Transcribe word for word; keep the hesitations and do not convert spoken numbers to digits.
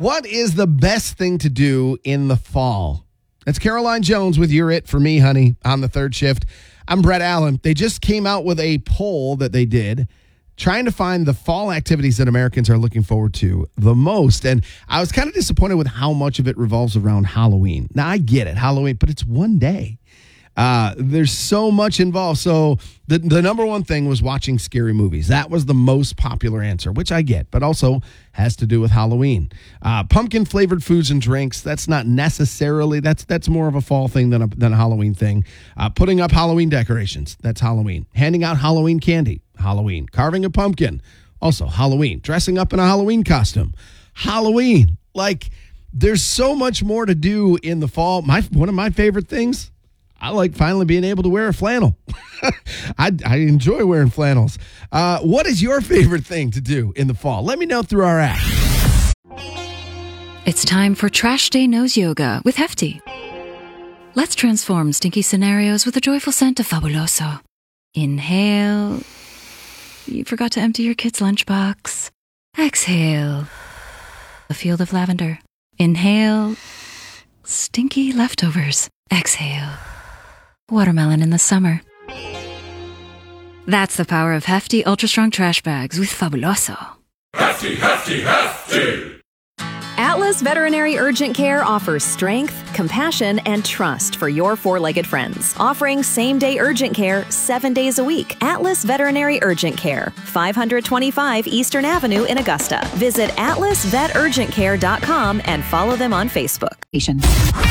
What is the best thing to do in the fall? That's Caroline Jones with You're It For Me, Honey, on the third shift. I'm Brett Allen. They just came out with a poll that they did trying to find the fall activities that Americans are looking forward to the most. And I was kind of disappointed with how much of it revolves around Halloween. Now, I get it, Halloween, but it's one day. Uh, there's so much involved. So the, the number one thing was watching scary movies. That was the most popular answer, which I get, but also has to do with Halloween. Uh, pumpkin flavored foods and drinks. That's not necessarily, that's that's more of a fall thing than a, than a Halloween thing. Uh, putting up Halloween decorations. That's Halloween. Handing out Halloween candy. Halloween. Carving a pumpkin. Also Halloween. Dressing up in a Halloween costume. Halloween. Like, there's so much more to do in the fall. My One of my favorite things, I like finally being able to wear a flannel. I, I enjoy wearing flannels. Uh, what is your favorite thing to do in the fall? Let me know through our app. It's time for Trash Day Nose Yoga with Hefty. Let's transform stinky scenarios with a joyful scent of Fabuloso. Inhale. You forgot to empty your kid's lunchbox. Exhale. A field of lavender. Inhale. Stinky leftovers. Exhale. Watermelon in the summer. That's the power of Hefty Ultra Strong Trash Bags with Fabuloso. Hefty, hefty, hefty! Atlas Veterinary Urgent Care offers strength, compassion, and trust for your four-legged friends. Offering same-day urgent care seven days a week. Atlas Veterinary Urgent Care, five twenty-five Eastern Avenue in Augusta. Visit atlas vet urgent care dot com and follow them on Facebook.